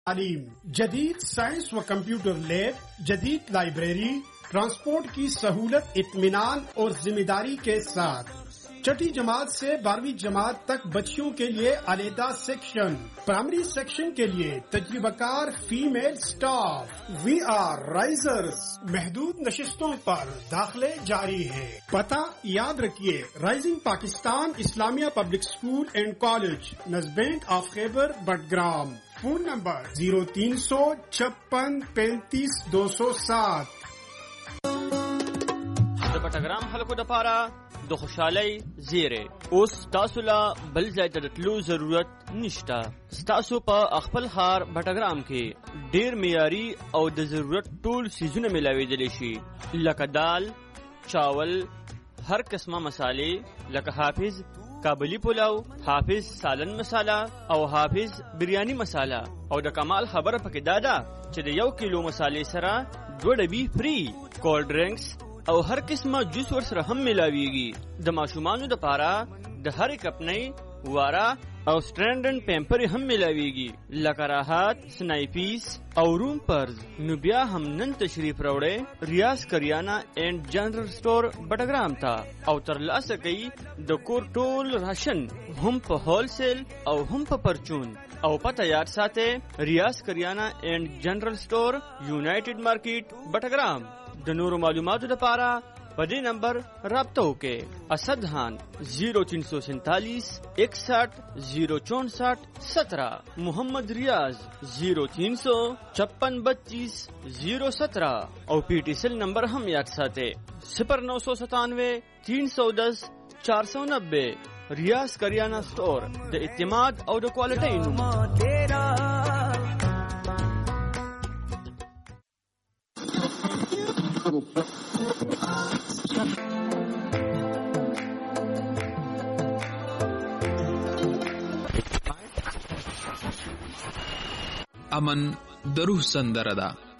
तालीम, जदीद साइंस व कंप्यूटर लैब, जदीद लाइब्रेरी, ट्रांसपोर्ट की सहूलत, इत्मीनान और जिम्मेदारी के साथ। छठी जमात से 12वीं जमात तक बच्चियों के लिए अलहदा सेक्शन, प्राइमरी सेक्शन के लिए तजुर्बाकार female staff. We are risers, महदूद नशिस्तों पर दाखिले जारी है। पता याद रखिए, राइजिंग Pakistan Islamia public school and college, नजबैंक ऑफ खैबर, बडग्राम। Phone number 0356 35 207। بټګرام خلکو د پاره د خوشحالۍ زیری اوس تاسو لا بل ځای ته تلو ضرورت نشته. تاسو په خپل ښار بټګرام کې ډیر معیاري او د ضرورت ټول سیزونه ملاویدلی شي، لکه دال، چاول، هر قسمه مسالې لکه حافظ کابلی پلاو، حافظ سالن مساله او حافظ بریانی مساله. او د کمال خبره پکې دا ده چې د 1 کیلو مسالې سره 2 ډبي فری، کولډ ډرینکس او هر قسمه جوس ور سره هم ملاویږي. د ماشومانو د پاره د هر کپنۍ، واره او سټرینډن پیمپر هم ملاویږي، لکه راحت، سنایپیس او روم پرز. نو بیا هم نن تشریف راوړئ ریاض کریانا اینڈ جنرل سٹور بټګرام ته او ترلاسه کوي د کور ټول راشن هم په هول سیل او هم په پرچون. او پته یاد ساته، ریاض کریانا اینڈ جنرل سٹور، یونائټډ مارکیټ، بټګرام. د نورو معلوماتو لپاره په دې نمبر رابطه وکړئ. اسد خان 0347 61 064 17، محمد ریاض 0356 32 017 او پی ٹی سیل نمبر هم یاد ساتئ 0997 310 490. ریاض کریانا سٹور، د اعتماد او د کوالټۍ نوم. امن د روح سندره ده.